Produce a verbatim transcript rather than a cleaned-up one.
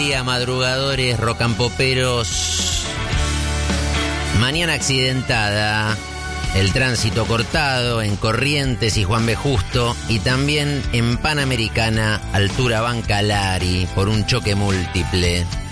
día, madrugadores, rocampoperos. Mañana accidentada, el tránsito cortado en Corrientes y Juan B. Justo y también en Panamericana, altura Bancalari, por un choque múltiple.